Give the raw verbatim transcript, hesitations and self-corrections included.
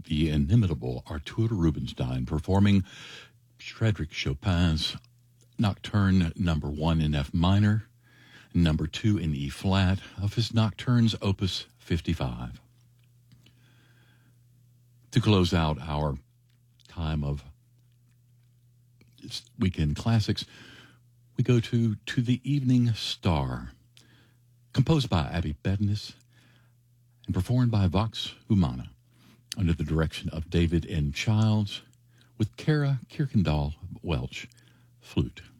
the inimitable Artur Rubinstein performing Frédéric Chopin's Nocturne number one in F minor, number two in E flat of his Nocturnes opus fifty-five. To close out our time of weekend classics, we go to To the Evening Star, composed by Abby Bednes and performed by Vox Humana under the direction of David N. Childs with Kara Kirkendall Welch, flute.